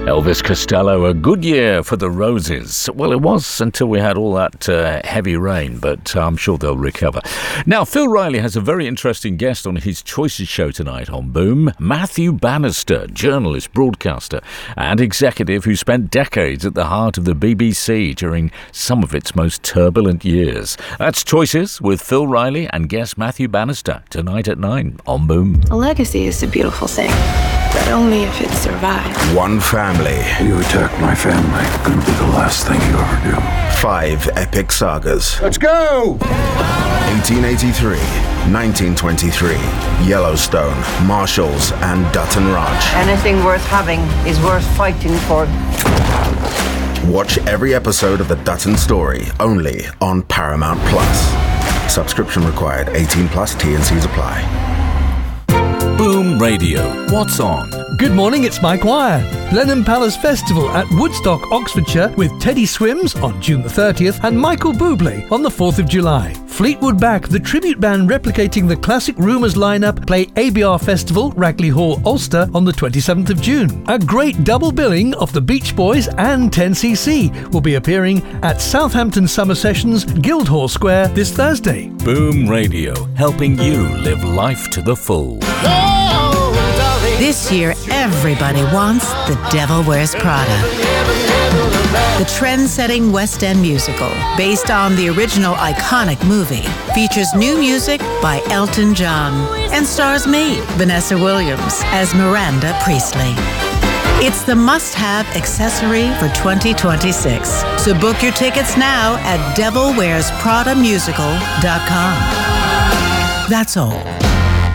Elvis Costello, a good year for the Roses. Well, it was until we had all that heavy rain, but I'm sure they'll recover. Now, Phil Riley has a very interesting guest on his Choices show tonight on Boom. Matthew Bannister, journalist, broadcaster and executive who spent decades at the heart of the BBC during some of its most turbulent years. That's Choices with Phil Riley and guest Matthew Bannister tonight at 9 on Boom. A legacy is a beautiful thing, but only if it survives. One family. You attack my family, gonna be the last thing you ever do. 5 epic sagas. Let's go! 1883, 1923, Yellowstone, Marshalls, and Dutton Ranch. Anything worth having is worth fighting for. Watch every episode of The Dutton Story, only on Paramount Plus. Subscription required, 18 plus, T&Cs apply. Boom Radio. What's on? Good morning, it's Mike Wire. Blenheim Palace Festival at Woodstock, Oxfordshire with Teddy Swims on June the 30th and Michael Bublé on the 4th of July. Fleetwood Mac, the tribute band replicating the classic Rumours lineup, play ABR Festival, Ragley Hall, Ulster on the 27th of June. A great double billing of the Beach Boys and 10cc will be appearing at Southampton Summer Sessions, Guildhall Square this Thursday. Boom Radio, helping you live life to the full. This year, everybody wants The Devil Wears Prada. The trend-setting West End musical, based on the original iconic movie, features new music by Elton John and stars me, Vanessa Williams, as Miranda Priestley. It's the must-have accessory for 2026. So book your tickets now at devilwearspradamusical.com. That's all.